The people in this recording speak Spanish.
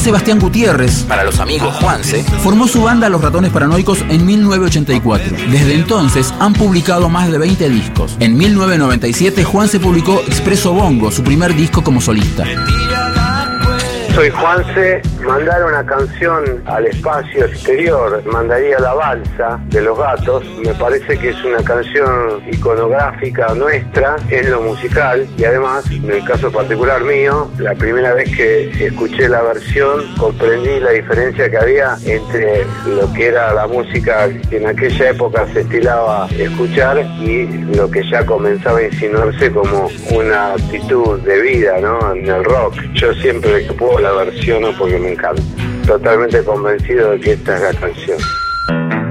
Sebastián Gutiérrez, para los amigos Juanse, formó su banda Los Ratones Paranoicos en 1984. Desde entonces han publicado más de 20 discos. En 1997 Juanse publicó Expreso Bongo, su primer disco como solista. Soy Juanse, mandar una canción al espacio exterior, mandaría La Balsa de Los Gatos. Me parece que es una canción iconográfica nuestra en lo musical y además, en el caso particular mío, la primera vez que escuché la versión comprendí la diferencia que había entre lo que era la música que en aquella época se estilaba escuchar y lo que ya comenzaba a insinuarse como una actitud de vida, ¿no?, en el rock. Yo siempre que puedo la versiono porque me encanta. Totalmente convencido de que esta es la canción.